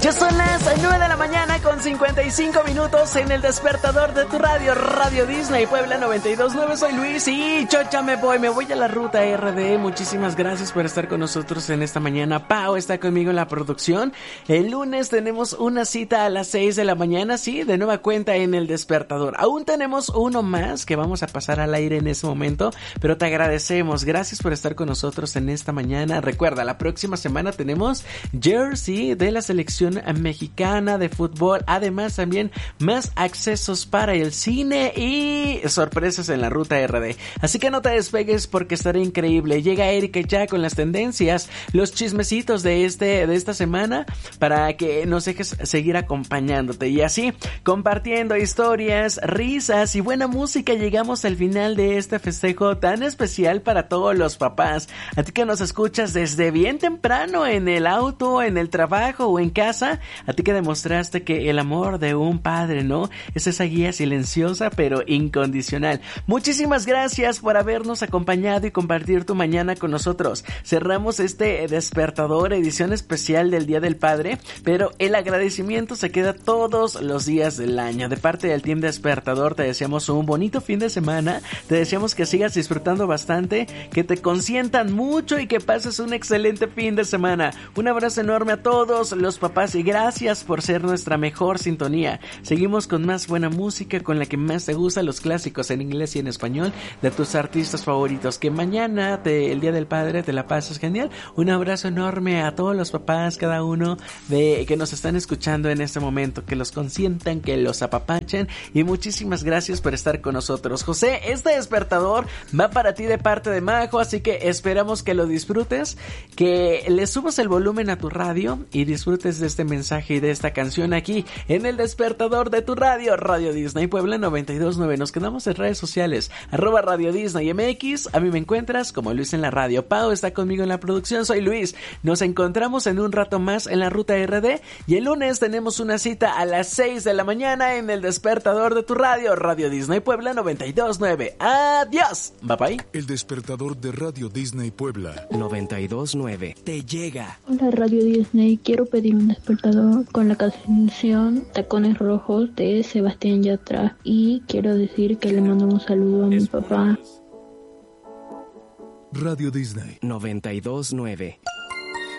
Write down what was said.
Ya son las 9 de la mañana con 55 minutos en el despertador de tu radio, Radio Disney Puebla 92.9. Soy Luis y chocha, me voy a la ruta RD. Muchísimas gracias por estar con nosotros en esta mañana. Pau está conmigo en la producción. El lunes tenemos una cita a las 6 de la mañana, sí, de nueva cuenta en el despertador. Aún tenemos uno más que vamos a pasar al aire en ese momento, pero te agradecemos. Gracias por estar con nosotros en esta mañana. Recuerda, la próxima semana tenemos jersey de la selección mexicana de fútbol, además también más accesos para el cine y sorpresas en la ruta RD, así que no te despegues porque estará increíble. Llega Erika ya con las tendencias, los chismecitos de esta semana para que nos dejes seguir acompañándote y así compartiendo historias, risas y buena música. Llegamos al final de este festejo tan especial para todos los papás, a ti que nos escuchas desde bien temprano en el auto, en el trabajo o en casa. A ti que demostraste que el amor de un padre, ¿no? Es esa guía silenciosa pero incondicional. Muchísimas gracias por habernos acompañado y compartir tu mañana con nosotros. Cerramos este despertador edición especial del Día del Padre, pero el agradecimiento se queda todos los días del año. De parte del Team Despertador te deseamos un bonito fin de semana, te deseamos que sigas disfrutando bastante, que te consientan mucho y que pases un excelente fin de semana. Un abrazo enorme a todos los papás y gracias por ser nuestra mejor sintonía. Seguimos con más buena música, con la que más te gusta, los clásicos en inglés y en español de tus artistas favoritos. Que mañana, el Día del Padre, te la pases genial. Un abrazo enorme a todos los papás, cada uno de que nos están escuchando en este momento, que los consientan, que los apapachen y muchísimas gracias por estar con nosotros. José, este despertador va para ti de parte de Majo, así que esperamos que lo disfrutes, que le subas el volumen a tu radio y disfrutes de este mensaje y de esta canción aquí en el despertador de tu radio, Radio Disney Puebla 92.9. Nos quedamos en redes sociales, @Radio Disney MX. A mí me encuentras como Luis en la radio. Pau está conmigo en la producción, soy Luis. Nos encontramos en un rato más en la ruta RD y el lunes tenemos una cita a las 6 de la mañana en el despertador de tu radio, Radio Disney Puebla 92.9. Adiós, bye bye. El despertador de Radio Disney Puebla 92.9 te llega. Hola Radio Disney, quiero pedir un despertador con la canción Tacones Rojos de Sebastián Yatra y quiero decir que le mando un saludo a mi papá. Radio Disney 92.9.